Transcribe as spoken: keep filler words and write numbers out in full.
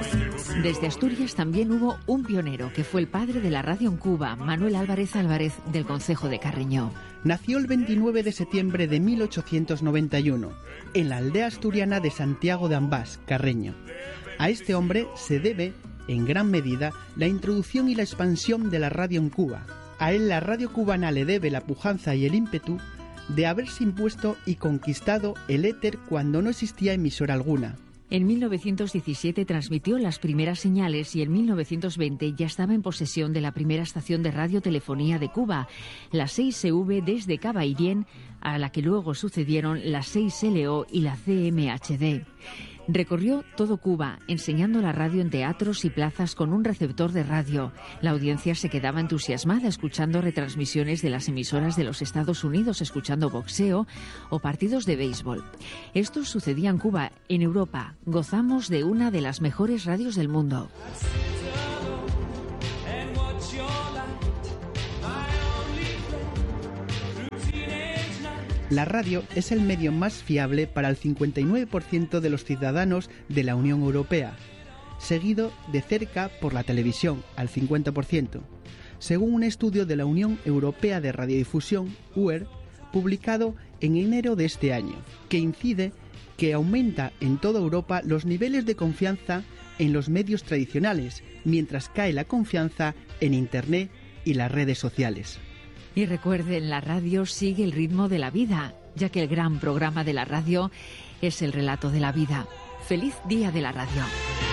Desde Asturias también hubo un pionero, que fue el padre de la radio en Cuba, Manuel Álvarez Álvarez, del concejo de Carreño. Nació el veintinueve de septiembre de mil ochocientos noventa y uno, en la aldea asturiana de Santiago de Ambás, Carreño. A este hombre se debe, en gran medida, la introducción y la expansión de la radio en Cuba. A él la radio cubana le debe la pujanza y el ímpetu de haberse impuesto y conquistado el éter cuando no existía emisora alguna. En mil novecientos diecisiete transmitió las primeras señales y en mil novecientos veinte ya estaba en posesión de la primera estación de radiotelefonía de Cuba, la seis C V desde Cabairien, a la que luego sucedieron la seis L O y la C M H D. Recorrió todo Cuba, enseñando la radio en teatros y plazas con un receptor de radio. La audiencia se quedaba entusiasmada escuchando retransmisiones de las emisoras de los Estados Unidos, escuchando boxeo o partidos de béisbol. Esto sucedía en Cuba. En Europa gozamos de una de las mejores radios del mundo. La radio es el medio más fiable para el cincuenta y nueve por ciento de los ciudadanos de la Unión Europea, seguido de cerca por la televisión, al cincuenta por ciento, según un estudio de la Unión Europea de Radiodifusión, U E R, publicado en enero de este año, que incide que aumenta en toda Europa los niveles de confianza en los medios tradicionales, mientras cae la confianza en Internet y las redes sociales. Y recuerden, la radio sigue el ritmo de la vida, ya que el gran programa de la radio es el relato de la vida. ¡Feliz Día de la Radio!